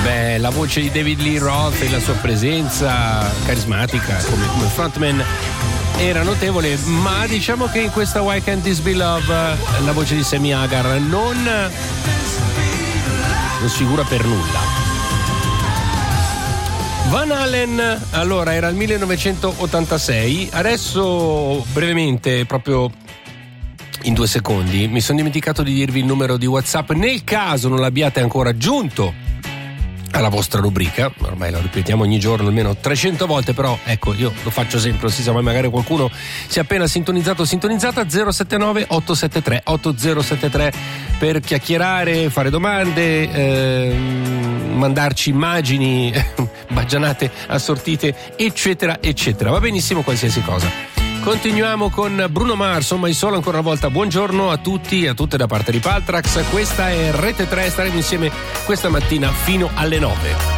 Beh, la voce di David Lee Roth e la sua presenza carismatica come frontman era notevole, ma diciamo che in questa Why Can't This Be Love la voce di Sammy Hagar non sfigura per nulla. Van Halen, allora, era il 1986, adesso brevemente, proprio in 2 secondi, mi sono dimenticato di dirvi il numero di WhatsApp, nel caso non l'abbiate ancora aggiunto alla vostra rubrica, ormai lo ripetiamo ogni giorno almeno 300 volte, però ecco, io lo faccio sempre, si sa, ma magari qualcuno si è appena sintonizzata 079 873 8073 per chiacchierare, fare domande, mandarci immagini baggianate, assortite, eccetera eccetera, va benissimo qualsiasi cosa. Continuiamo con Bruno Mars, My Soul, ancora una volta buongiorno a tutti e a tutte da parte di Paltrax. Questa è Rete 3, staremo insieme questa mattina fino alle 9.